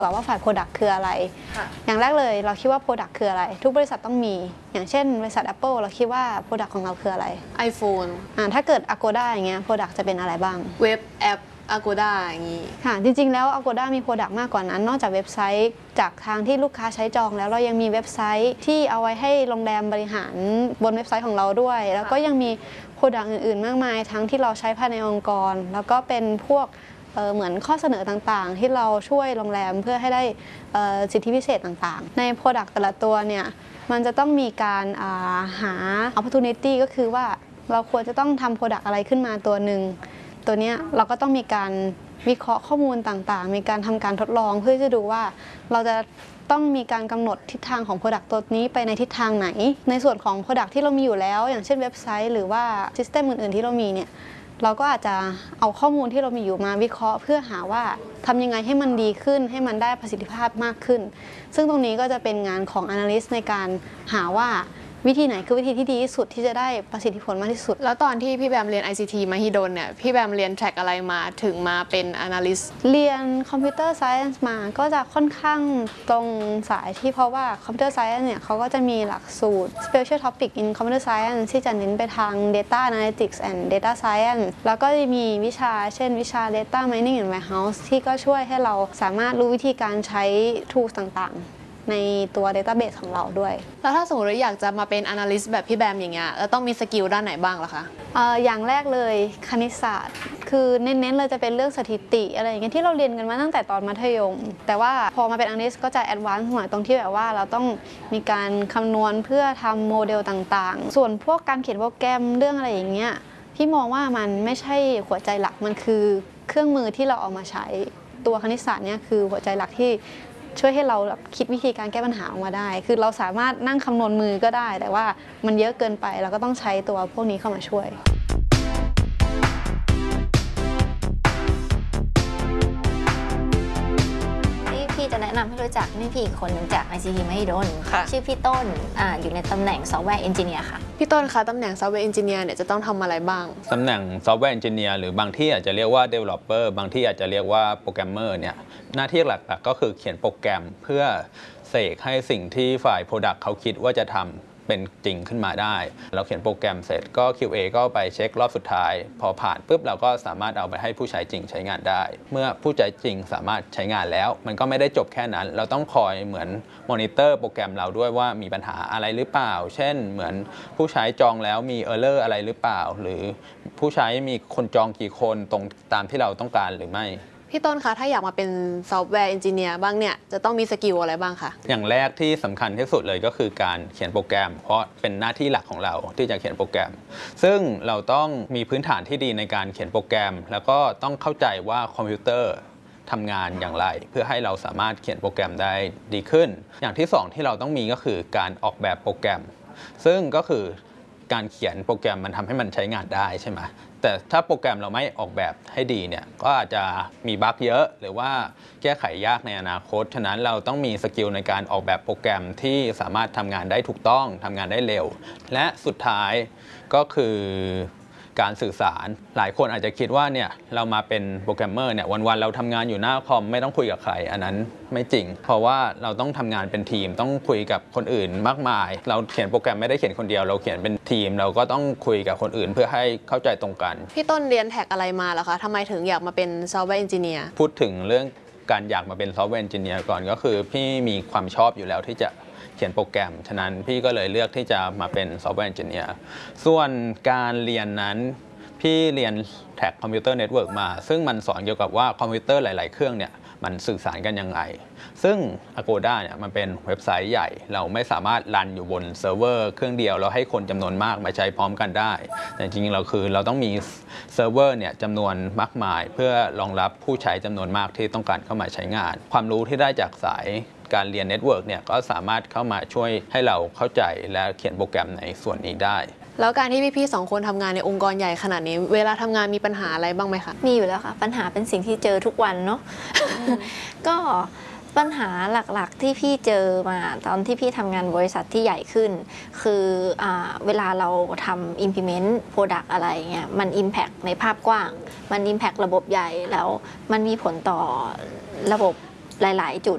ว่าฝ่าย Product คืออะไรอย่างแรกเลยเราคิดว่า Product คืออะไรทุกบริษัทต้องมีอย่างเช่นบริษัท Apple เราคิดว่า Product ของเราคืออะไร iPhone ถ้าเกิด Agoda อย่างเงี้ย Product จะเป็นอะไรบ้างเว็บแอป Agoda อย่างงี้ค่ะจริงๆแล้ว Agoda มี Product มากกว่านั้นนอกจากเว็บไซต์จากทางที่ลูกค้าใช้จองแล้วเรายังมีเว็บไซต์ที่เอาไว้ให้โรงแรมบริหารบนเว็บไซต์ของเราด้วยแล้วก็ยังมี Product อื่นๆมากมายทั้งที่เราใช้ภายในองค์กรแล้วก็เป็นพวกเหมือนข้อเสนอต่างๆที่เราช่วยโรงแรมเพื่อให้ได้สิทธิพิเศษต่างๆใน Product แต่ละตัวเนี่ยมันจะต้องมีการหา opportunity ก็คือว่าเราควรจะต้องทำ Product อะไรขึ้นมาตัวหนึ่งตัวนี้เราก็ต้องมีการวิเคราะห์ข้อมูลต่างๆมีการทำการทดลองเพื่อจะดูว่าเราจะต้องมีการกำหนดทิศทางของ Product ตัวนี้ไปในทิศทางไหนในส่วนของ Product ที่เรามีอยู่แล้วอย่างเช่นเว็บไซต์หรือว่า System อื่นๆที่เรามีเนี่ยเราก็อาจจะเอาข้อมูลที่เรามีอยู่มาวิเคราะห์เพื่อหาว่าทำยังไงให้มันดีขึ้นให้มันได้ประสิทธิภาพมากขึ้นซึ่งตรงนี้ก็จะเป็นงานของ Analyst ในการหาว่าวิธีไหนคือวิธีที่ดีที่สุดที่จะได้ประสิทธิผลมากที่สุดแล้วตอนที่พี่แบมเรียน ICT มหิดลเนี่ยพี่แบมเรียนแทร็กอะไรมาถึงมาเป็น Analyst เรียน Computer Science มาก็จะค่อนข้างตรงสายที่เพราะว่า Computer Science เนี่ยเขาก็จะมีหลักสูตร Special Topic in Computer Science ที่จะเน้นไปทาง Data Analytics and Data Science แล้วก็จะมีวิชาเช่นวิชา Data Mining and Warehouse ที่ก็ช่วยให้เราสามารถรู้วิธีการใช้ tools ต่างๆในตัว database ของเราด้วยแล้วถ้าสมมติอยากจะมาเป็น analyst แบบพี่แบมอย่างเงี้ยแล้วต้องมีสกิลด้านไหนบ้างล่ะคะอย่างแรกเลยคณิตศาสตร์คือเน้นๆเลยจะเป็นเรื่องสถิติอะไรอย่างเงี้ยที่เราเรียนกันมาตั้งแต่ตอนมัธยมแต่ว่าพอมาเป็น analyst ก็จะ advance หน่อยตรงที่แบบว่าเราต้องมีการคำนวณเพื่อทำโมเดลต่างๆส่วนพวกการเขียนโปรแกรมเรื่องอะไรอย่างเงี้ยพี่มองว่ามันไม่ใช่หัวใจหลักมันคือเครื่องมือที่เราเอามาใช้ตัวคณิตศาสตร์เนี่ยคือหัวใจหลักที่ช่วยให้เราคิดวิธีการแก้ปัญหาออกมาได้คือเราสามารถนั่งคำนวณมือก็ได้แต่ว่ามันเยอะเกินไปเราก็ต้องใช้ตัวพวกนี้เข้ามาช่วยพี่จะแนะนำให้รู้จักนี่พี่อีกคนหนึ่งจาก ICT มหิดลชื่อพี่ต้นอยู่ในตำแหน่งซอฟต์แวร์เอนจิเนียร์ค่ะพี่ต้นคะตำแหน่งซอฟต์แวร์เอนจิเนียร์เนี่ยจะต้องทำอะไรบ้างตำแหน่งซอฟต์แวร์เอนจิเนียร์หรือบางที่อาจจะเรียกว่า Developer บางที่อาจจะเรียกว่าโปรแกรมเมอร์เนี่ยหน้าที่หลักๆก็คือเขียนโปรแกรมเพื่อเสกให้สิ่งที่ฝ่าย Product เขาคิดว่าจะทำเป็นจริงขึ้นมาได้เราเขียนโปรแกรมเสร็จก็ QA ก็ไปเช็ครอบสุดท้ายพอผ่านปุ๊บเราก็สามารถเอาไปให้ผู้ใช้จริงใช้งานได้เมื่อผู้ใช้จริงสามารถใช้งานแล้วมันก็ไม่ได้จบแค่นั้นเราต้องคอยเหมือนมอนิเตอร์โปรแกรมเราด้วยว่ามีปัญหาอะไรหรือเปล่าเช่นเหมือนผู้ใช้จองแล้วมี Error อะไรหรือเปล่าหรือผู้ใช้มีคนจองกี่คนตรงตามที่เราต้องการหรือไม่พี่ต้นคะถ้าอยากมาเป็นซอฟต์แวร์เอนจิเนียร์บ้างเนี่ยจะต้องมีสกิลอะไรบ้างคะอย่างแรกที่สำคัญที่สุดเลยก็คือการเขียนโปรแกรมเพราะเป็นหน้าที่หลักของเราที่จะเขียนโปรแกรมซึ่งเราต้องมีพื้นฐานที่ดีในการเขียนโปรแกรมแล้วก็ต้องเข้าใจว่าคอมพิวเตอร์ทำงานอย่างไรเพื่อให้เราสามารถเขียนโปรแกรมได้ดีขึ้นอย่างที่2ที่เราต้องมีก็คือการออกแบบโปรแกรมซึ่งก็คือการเขียนโปรแกรมมันทำให้มันใช้งานได้ใช่ไหมแต่ถ้าโปรแกรมเราไม่ออกแบบให้ดีเนี่ยก็อาจจะมีบั๊กเยอะหรือว่าแก้ไขยากในอนาคตฉะนั้นเราต้องมีสกิลในการออกแบบโปรแกรมที่สามารถทำงานได้ถูกต้องทำงานได้เร็วและสุดท้ายก็คือการสื่อสารหลายคนอาจจะคิดว่าเนี่ยเรามาเป็นโปรแกรมเมอร์เนี่ยวันๆเราทำงานอยู่หน้าคอมไม่ต้องคุยกับใครอันนั้นไม่จริงเพราะว่าเราต้องทำงานเป็นทีมต้องคุยกับคนอื่นมากมายเราเขียนโปรแกรมไม่ได้เขียนคนเดียวเราเขียนเป็นทีมเราก็ต้องคุยกับคนอื่นเพื่อให้เข้าใจตรงกันพี่ต้นเรียนแท็กอะไรมาเหรอคะทำไมถึงอยากมาเป็นซอฟต์แวร์เอนจิเนียร์พูดถึงเรื่องการอยากมาเป็นซอฟต์แวร์เอนจิเนียร์ก่อนก็คือพี่มีความชอบอยู่แล้วที่จะเขียนโปรแกรมฉะนั้นพี่ก็เลยเลือกที่จะมาเป็นซอฟต์แวร์เอนจิเนียร์ส่วนการเรียนนั้นพี่เรียนแท็กคอมพิวเตอร์เน็ตเวิร์กมาซึ่งมันสอนเกี่ยวกับว่าคอมพิวเตอร์หลายๆเครื่องเนี่ยมันสื่อสารกันยังไงซึ่ง Agoda เนี่ยมันเป็นเว็บไซต์ใหญ่เราไม่สามารถรันอยู่บนเซิร์ฟเวอร์เครื่องเดียวแล้วให้คนจำนวนมากมาใช้พร้อมกันได้แต่จริงๆเราต้องมีเซิร์ฟเวอร์เนี่ยจำนวนมากมายเพื่อรองรับผู้ใช้จำนวนมากที่ต้องการเข้ามาใช้งานความรู้ที่ได้จากสายการเรียนเน็ตเวิร์กเนี่ยก็สามารถเข้ามาช่วยให้เราเข้าใจและเขียนโปรแกรมในส่วนนี้ได้แล้วการที่พี่ๆ2คนทำงานในองค์กรใหญ่ขนาดนี้เวลาทำงานมีปัญหาอะไรบ้างไหมคะมีอยู่แล้วค่ะปัญหาเป็นสิ่งที่เจอทุกวันเนาะ ก็ปัญหาหลักๆที่พี่เจอมาตอนที่พี่ทำงานบริษัทที่ใหญ่ขึ้นคือเวลาเราทำ implement product อะไรเงี้ยมัน impact ในภาพกว้างมัน impact ระบบใหญ่แล้วมันมีผลต่อระบบหลายๆจุด